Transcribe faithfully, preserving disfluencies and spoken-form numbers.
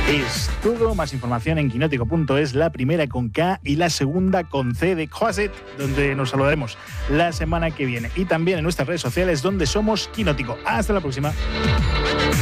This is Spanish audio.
Es todo, más información en quinótico punto es, la primera con K y la segunda con C de Quasit, donde nos saludaremos la semana que viene. Y también en nuestras redes sociales, donde somos Quinótico. Hasta la próxima.